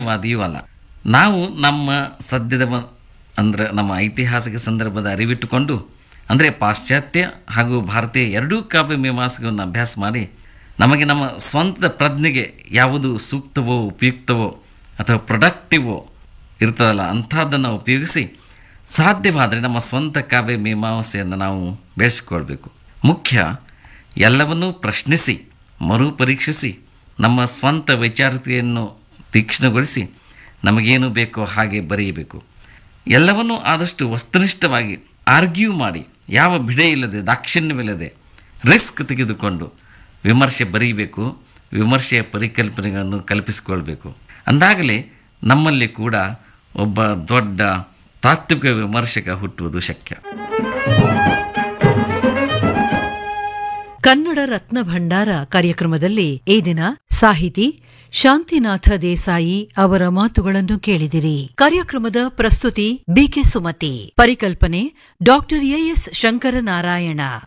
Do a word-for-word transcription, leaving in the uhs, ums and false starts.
ಶೂನ್ಯವಾದಿಯೂ ಅಲ್ಲ. ನಾವು ನಮ್ಮ ಸದ್ಯದ ಮ- ಅಂದ್ರೆ ನಮ್ಮ ಐತಿಹಾಸಿಕ ಸಂದರ್ಭದ ಅರಿವಿಟ್ಟುಕೊಂಡು, ಅಂದರೆ ಪಾಶ್ಚಾತ್ಯ ಹಾಗೂ ಭಾರತೀಯ ಎರಡೂ ಕಾವ್ಯ ಮೀಮಾಂಸೆಗಳನ್ನು ಅಭ್ಯಾಸ ಮಾಡಿ ನಮಗೆ ನಮ್ಮ ಸ್ವಂತ ಪ್ರಜ್ಞೆಗೆ ಯಾವುದು ಸೂಕ್ತವೋ ಉಪಯುಕ್ತವೋ ಅಥವಾ ಪ್ರೊಡಕ್ಟಿವೋ ಇರ್ತದಲ್ಲ ಅಂಥದ್ದನ್ನು ಉಪಯೋಗಿಸಿ ಸಾಧ್ಯವಾದರೆ ನಮ್ಮ ಸ್ವಂತ ಕಾವ್ಯ ಮೀಮಾಂಸೆಯನ್ನು ನಾವು ಬೆಳೆಸಿಕೊಳ್ಬೇಕು. ಮುಖ್ಯ ಎಲ್ಲವನ್ನೂ ಪ್ರಶ್ನಿಸಿ ಮರುಪರೀಕ್ಷಿಸಿ ನಮ್ಮ ಸ್ವಂತ ವೈಚಾರಿಕತೆಯನ್ನು ತೀಕ್ಷ್ಣಗೊಳಿಸಿ ನಮಗೇನು ಬೇಕೋ ಹಾಗೆ ಬರೆಯಬೇಕು. ಎಲ್ಲವನ್ನೂ ಆದಷ್ಟು ವಸ್ತುನಿಷ್ಠವಾಗಿ ಆರ್ಗ್ಯೂ ಮಾಡಿ ಯಾವ ಬಿಡೆ ಇಲ್ಲದೆ ದಾಕ್ಷಿಣ್ಯವಿಲ್ಲದೆ ರಿಸ್ಕ್ ತೆಗೆದುಕೊಂಡು ವಿಮರ್ಶೆ ಬರೀಬೇಕು. ವಿಮರ್ಶೆಯ ಪರಿಕಲ್ಪನೆಗಳನ್ನು ಕಲ್ಪಿಸಿಕೊಳ್ಬೇಕು. ಅಂದಾಗಲೇ ನಮ್ಮಲ್ಲಿ ಕೂಡ ಒಬ್ಬ ದೊಡ್ಡ ತಾತ್ವಿಕ ವಿಮರ್ಶಕ ಹುಟ್ಟುವುದು ಶಕ್ಯ. ಕನ್ನಡ ರತ್ನ ಭಂಡಾರ ಕಾರ್ಯಕ್ರಮದಲ್ಲಿ ಈ ದಿನ ಸಾಹಿತಿ ಶಾಂತಿನಾಥ ದೇಸಾಯಿ ಅವರ ಮಾತುಗಳನ್ನು ಕೇಳಿದಿರಿ. ಕಾರ್ಯಕ್ರಮದ ಪ್ರಸ್ತುತಿ ಬಿಕೆ ಸುಮತಿ, ಪರಿಕಲ್ಪನೆ ಡಾಕ್ಟರ್ ಎಎಸ್ ಶಂಕರನಾರಾಯಣ.